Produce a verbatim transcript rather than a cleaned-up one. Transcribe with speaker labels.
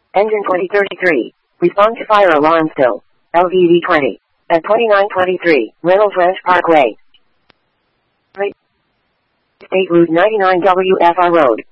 Speaker 1: Engine twenty thirty-three. Respond to fire alarm still. L V V twenty. At twenty-nine twenty-three, Reynolds Ranch Parkway. State Route ninety-nine W F R Road.